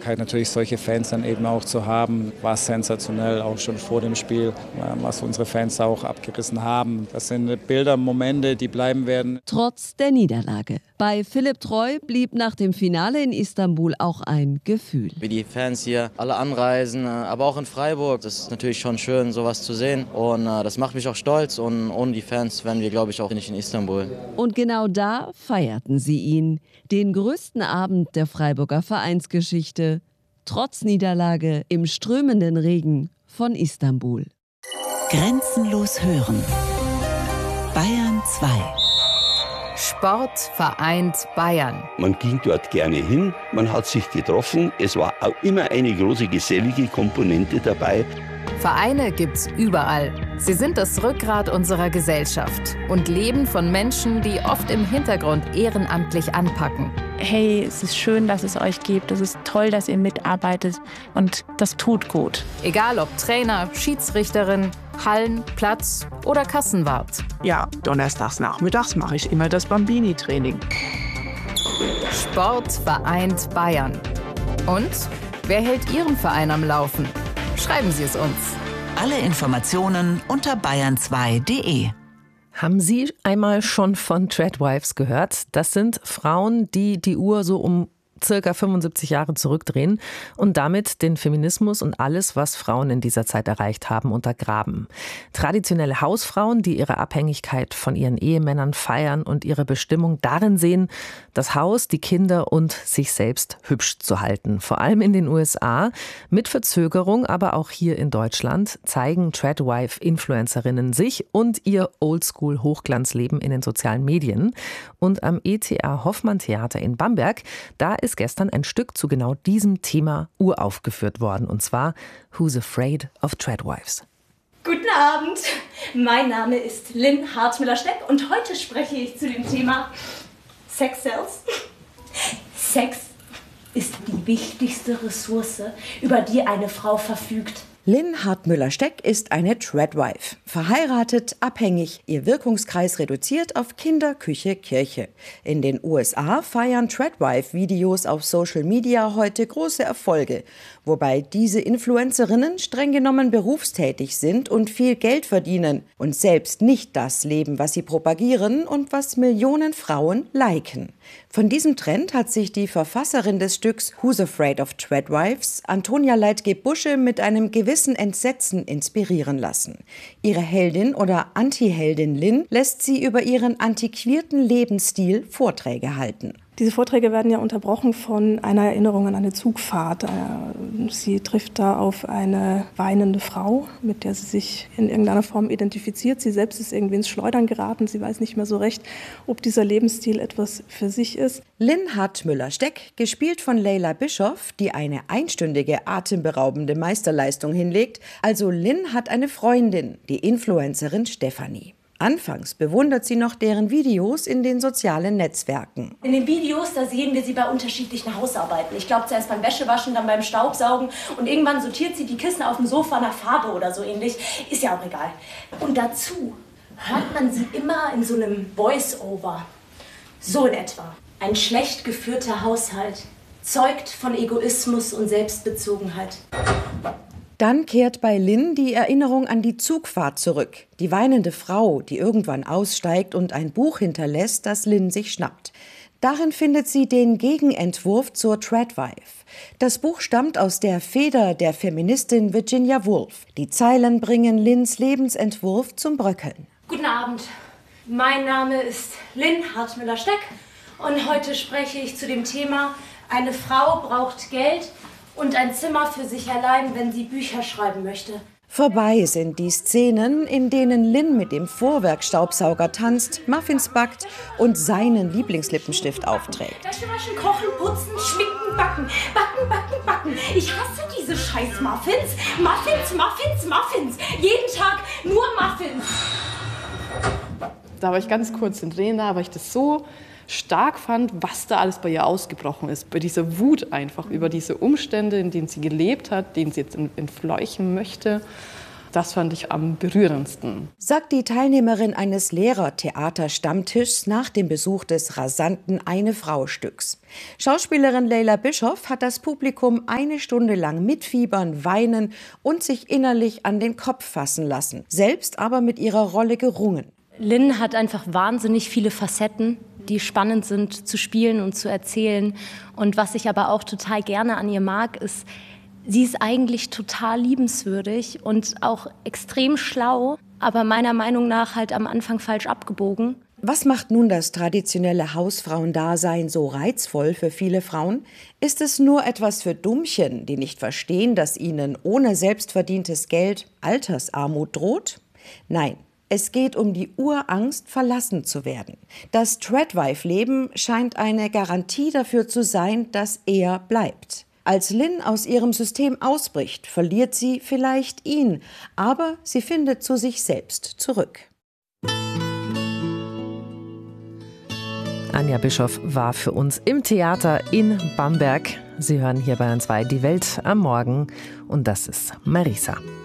Möglichkeit, natürlich solche Fans dann eben auch zu haben, war sensationell, auch schon vor dem Spiel, was unsere Fans auch abgerissen haben. Das sind Bilder, Momente, die bleiben werden. Trotz der Niederlage. Bei Philipp Treu blieb nach dem Finale in Istanbul auch ein Gefühl. Wie die Fans hier alle anreisen, aber auch in Freiburg, das ist natürlich schon schön, sowas zu sehen. Und das macht mich auch stolz. Und ohne die Fans wären wir, glaube ich, auch nicht in Istanbul. Und genau da feierten sie ihn. Den größten Abend der Freiburger Vereinsgeschichte. Trotz Niederlage im strömenden Regen von Istanbul. Grenzenlos hören. Bayern 2. Sport vereint Bayern. Man ging dort gerne hin, man hat sich getroffen. Es war auch immer eine große gesellige Komponente dabei. Vereine gibt's überall. Sie sind das Rückgrat unserer Gesellschaft und leben von Menschen, die oft im Hintergrund ehrenamtlich anpacken. Hey, es ist schön, dass es euch gibt. Es ist toll, dass ihr mitarbeitet und das tut gut. Egal ob Trainer, Schiedsrichterin, Hallen, Platz oder Kassenwart. Ja, donnerstags nachmittags mache ich immer das Bambini-Training. Sport vereint Bayern. Und wer hält Ihren Verein am Laufen? Schreiben Sie es uns. Alle Informationen unter bayern2.de. Haben Sie einmal schon von Treadwives gehört? Das sind Frauen, die die Uhr so um circa 75 Jahre zurückdrehen und damit den Feminismus und alles, was Frauen in dieser Zeit erreicht haben, untergraben. Traditionelle Hausfrauen, die ihre Abhängigkeit von ihren Ehemännern feiern und ihre Bestimmung darin sehen, das Haus, die Kinder und sich selbst hübsch zu halten. Vor allem in den USA, mit Verzögerung, aber auch hier in Deutschland, zeigen Treadwife-Influencerinnen sich und ihr Oldschool-Hochglanzleben in den sozialen Medien. Und am ETA Hoffmann Theater in Bamberg, da ist gestern ein Stück zu genau diesem Thema uraufgeführt worden, und zwar Who's Afraid of Treadwives? Guten Abend, mein Name ist Lynn Hartmüller-Steck und heute spreche ich zu dem Thema Sex Sells. Sex ist die wichtigste Ressource, über die eine Frau verfügt. Lynn Hartmüller-Steck ist eine Treadwife. Verheiratet, abhängig, ihr Wirkungskreis reduziert auf Kinder, Küche, Kirche. In den USA feiern Treadwife-Videos auf Social Media heute große Erfolge, wobei diese Influencerinnen streng genommen berufstätig sind und viel Geld verdienen und selbst nicht das leben, was sie propagieren und was Millionen Frauen liken. Von diesem Trend hat sich die Verfasserin des Stücks Who's Afraid of Treadwives, Antonia Leitgeb-Busche, mit einem gewissen Entsetzen inspirieren lassen. Ihre Heldin oder Anti-Heldin Lynn lässt sie über ihren antiquierten Lebensstil Vorträge halten. Diese Vorträge werden ja unterbrochen von einer Erinnerung an eine Zugfahrt. Sie trifft da auf eine weinende Frau, mit der sie sich in irgendeiner Form identifiziert. Sie selbst ist irgendwie ins Schleudern geraten. Sie weiß nicht mehr so recht, ob dieser Lebensstil etwas für sich ist. Lynn Hartmüller-Steck, gespielt von Leila Bischoff, die eine einstündige atemberaubende Meisterleistung hinlegt. Also Lynn hat eine Freundin, die Influencerin Stefanie. Anfangs bewundert sie noch deren Videos in den sozialen Netzwerken. In den Videos, da sehen wir sie bei unterschiedlichen Hausarbeiten. Ich glaube zuerst beim Wäschewaschen, dann beim Staubsaugen und irgendwann sortiert sie die Kissen auf dem Sofa nach Farbe oder so ähnlich. Ist ja auch egal. Und dazu hört man sie immer in so einem Voice-Over. So in etwa. Ein schlecht geführter Haushalt zeugt von Egoismus und Selbstbezogenheit. Dann kehrt bei Lynn die Erinnerung an die Zugfahrt zurück. Die weinende Frau, die irgendwann aussteigt und ein Buch hinterlässt, das Lynn sich schnappt. Darin findet sie den Gegenentwurf zur Treadwife. Das Buch stammt aus der Feder der Feministin Virginia Woolf. Die Zeilen bringen Lynns Lebensentwurf zum Bröckeln. Guten Abend, mein Name ist Lynn Hartmüller-Steck und heute spreche ich zu dem Thema Eine Frau braucht Geld und ein Zimmer für sich allein, wenn sie Bücher schreiben möchte. Vorbei sind die Szenen, in denen Lynn mit dem Vorwerkstaubsauger tanzt, Muffins backt und seinen Lieblingslippenstift aufträgt. Wäsche waschen, kochen, putzen, schminken, backen. Backen, backen, backen. Ich hasse diese scheiß Muffins. Muffins, Muffins, Muffins. Jeden Tag nur Muffins. Da war ich ganz kurz in Tränen, weil ich das so stark fand, was da alles bei ihr ausgebrochen ist. Bei dieser Wut einfach über diese Umstände, in denen sie gelebt hat, denen sie jetzt entfleuchen möchte. Das fand ich am berührendsten. Sagt die Teilnehmerin eines Lehrer-Theater-Stammtischs nach dem Besuch des rasanten Eine-Frau-Stücks. Schauspielerin Leila Bischoff hat das Publikum 1 Stunde lang mitfiebern, weinen und sich innerlich an den Kopf fassen lassen, selbst aber mit ihrer Rolle gerungen. Lynn hat einfach wahnsinnig viele Facetten, die spannend sind zu spielen und zu erzählen. Und was ich aber auch total gerne an ihr mag, ist, sie ist eigentlich total liebenswürdig und auch extrem schlau, aber meiner Meinung nach halt am Anfang falsch abgebogen. Was macht nun das traditionelle Hausfrauendasein so reizvoll für viele Frauen? Ist es nur etwas für Dummchen, die nicht verstehen, dass ihnen ohne selbstverdientes Geld Altersarmut droht? Nein. Es geht um die Urangst, verlassen zu werden. Das Tradwife-Leben scheint eine Garantie dafür zu sein, dass er bleibt. Als Lynn aus ihrem System ausbricht, verliert sie vielleicht ihn, aber sie findet zu sich selbst zurück. Anja Bischoff war für uns im Theater in Bamberg. Sie hören hier Bayern 2 Die Welt am Morgen und das ist Marisa.